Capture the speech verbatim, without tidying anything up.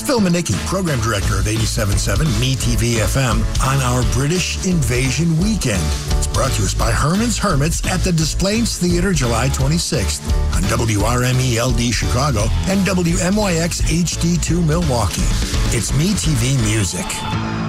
Phil Manicki, Program Director of eighty-seven point seven Me T V F M, on our British Invasion Weekend. It's brought to us by Herman's Hermits at the Des Plaines Theatre, July twenty-sixth, on W R M E L D Chicago and W M Y X H D two Milwaukee. It's Me T V Music.